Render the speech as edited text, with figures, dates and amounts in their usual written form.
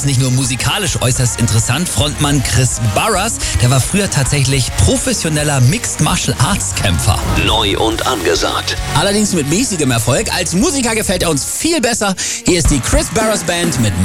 ist nicht nur musikalisch äußerst interessant. Frontmann Chris Burrus, der war früher tatsächlich professioneller Mixed Martial Arts Kämpfer. Neu und angesagt. Allerdings mit mäßigem Erfolg. Als Musiker gefällt er uns viel besser. Hier ist die Chris Burrus Band mit